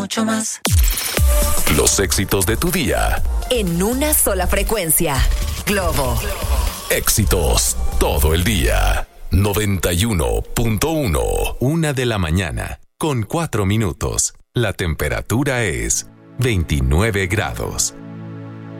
mucho más. Los éxitos de tu día. En una sola frecuencia. Globo. Éxitos todo el día. 91.1. 1:00 a.m. con 4 minutos. La temperatura es 29 grados.